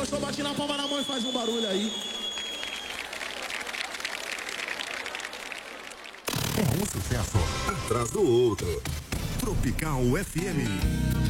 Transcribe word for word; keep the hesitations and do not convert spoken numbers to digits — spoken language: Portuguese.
gostou, bate na palma na mão e faz um barulho aí. É um sucesso atrás do outro. Tropical F M.